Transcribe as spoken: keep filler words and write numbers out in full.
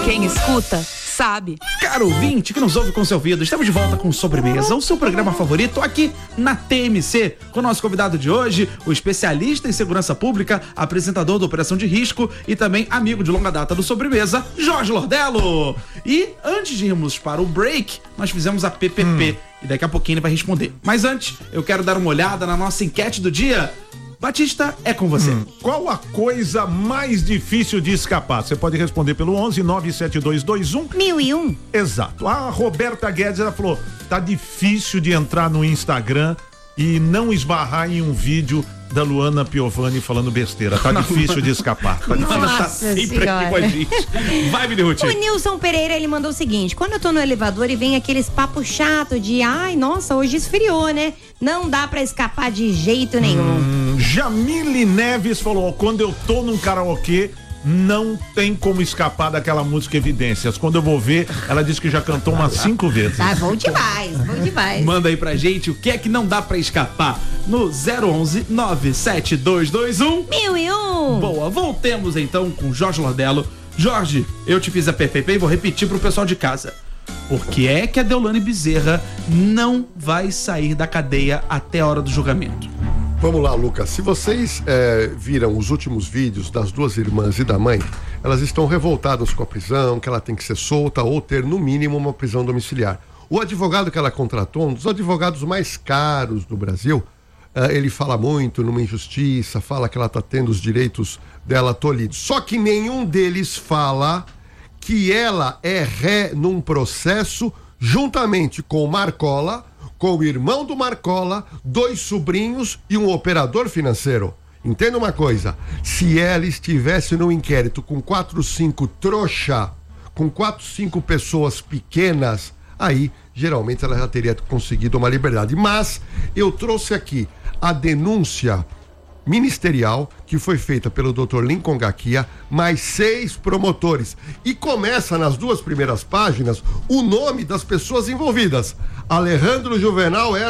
Quem escuta, sabe. Caro ouvinte que nos ouve com seu ouvido, estamos de volta com Sobremesa, o seu programa favorito aqui na T M C, com o nosso convidado de hoje, o especialista em segurança pública, apresentador da Operação de Risco e também amigo de longa data do Sobremesa, Jorge Lordello. E antes de irmos para o break, nós fizemos a P P P hum. e daqui a pouquinho ele vai responder. Mas antes, eu quero dar uma olhada na nossa enquete do dia. Batista, é com você. Hum, qual a coisa mais difícil de escapar? Você pode responder pelo onze nove sete dois dois um mil e um. Exato. A Roberta Guedes, ela falou, tá difícil de entrar no Instagram e não esbarrar em um vídeo da Luana Piovani falando besteira. Tá difícil de escapar. Tá difícil. Nossa tá sempre senhora. aqui com a gente. Vai, Mini Ruth. O Nilson Pereira, ele mandou o seguinte: quando eu tô no elevador e vem aqueles papos chato de ai, nossa, hoje esfriou, né? Não dá pra escapar de jeito nenhum. Hum, Jamile Neves falou, quando eu tô num karaokê, não tem como escapar daquela música Evidências. Quando eu vou ver, ela disse que já cantou umas cinco vezes. Tá bom demais, bom demais. Manda aí pra gente o que é que não dá pra escapar no zero onze nove sete dois dois um mil e um. Boa, voltemos então com Jorge Lordello. Jorge, eu te fiz a P P P e vou repetir pro pessoal de casa. Por que é que a Deolane Bezerra não vai sair da cadeia até a hora do julgamento? Vamos lá, Lucas. Se vocês é, viram os últimos vídeos das duas irmãs e da mãe, elas estão revoltadas com a prisão, que ela tem que ser solta ou ter, no mínimo, uma prisão domiciliar. O advogado que ela contratou, um dos advogados mais caros do Brasil, é, ele fala muito numa injustiça, fala que ela está tendo os direitos dela tolhidos. Só que nenhum deles fala que ela é ré num processo juntamente com o Marcola, com o irmão do Marcola, dois sobrinhos e um operador financeiro. Entenda uma coisa, se ela estivesse no inquérito com quatro, cinco trouxa, com quatro, cinco pessoas pequenas, aí geralmente ela já teria conseguido uma liberdade. Mas eu trouxe aqui a denúncia ministerial que foi feita pelo doutor Lincoln Gaquia, mais seis promotores, e começa nas duas primeiras páginas o nome das pessoas envolvidas. Alejandro Juvenal era